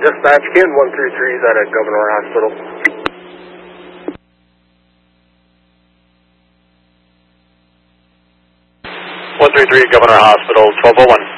Dispatch, Ken 133 is at a Governor Hospital. 133 Governor Hospital, 1201.